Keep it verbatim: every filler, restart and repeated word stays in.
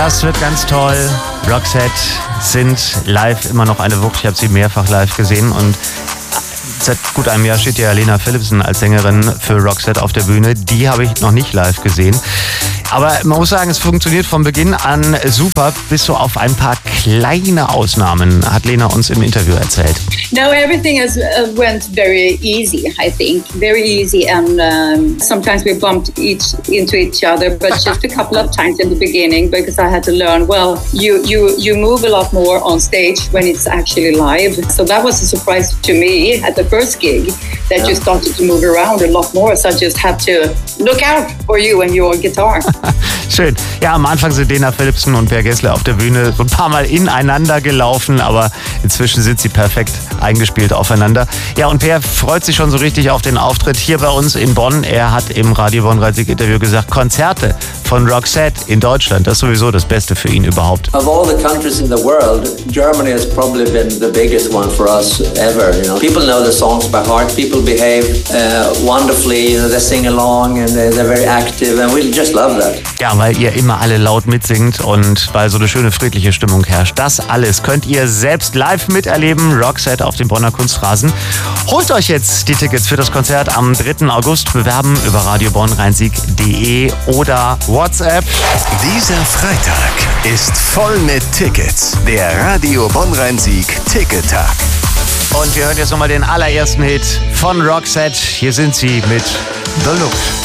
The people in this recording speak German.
Das wird ganz toll. Roxette sind live immer noch eine Wucht. Ich habe sie mehrfach live gesehen und seit gut einem Jahr steht ja Lena Philipsen als Sängerin für Roxette auf der Bühne. Die habe ich noch nicht live gesehen. Aber man muss sagen, es funktioniert von Beginn an super, bis so auf ein paar kleine Ausnahmen, hat Lena uns im Interview erzählt. No, everything has, uh, went very easy, I think. Very easy, and um, sometimes we bumped each into each other, but just a couple of times in the beginning, because I had to learn, well, you, you, you move a lot more on stage when it's actually live. So that was a surprise to me at the first gig, that yeah. you started to move around a lot more. So I just had to look out for you and your guitar. Schön. Ja, am Anfang sind Lena Philipsen und Per Gessle auf der Bühne so ein paar Mal ineinander gelaufen, aber inzwischen sind sie perfekt eingespielt aufeinander. Ja, und Per freut sich schon so richtig auf den Auftritt hier bei uns in Bonn. Er hat im Radio Bonn-Rhein-Sieg-Interview gesagt, Konzerte von Roxette in Deutschland, das ist sowieso das Beste für ihn überhaupt. Of all the countries in the world, Germany has probably been the biggest one for us ever. You know, people know the songs by heart. People behave uh, wonderfully. You know, they sing along and they're, they're very active, and we just love that. Ja, weil ihr immer alle laut mitsingt und weil so eine schöne friedliche Stimmung herrscht. Das alles könnt ihr selbst live miterleben. Roxette auf dem Bonner Kunstrasen. Holt euch jetzt die Tickets für das Konzert am dritten August. Bewerben über radio bonn rhein-sieg punkt de oder WhatsApp. Dieser Freitag ist voll mit Tickets. Der Radio Bonn-Rhein-Sieg Tickettag. Und wir hören jetzt nochmal den allerersten Hit von Roxette. Hier sind sie mit The Look.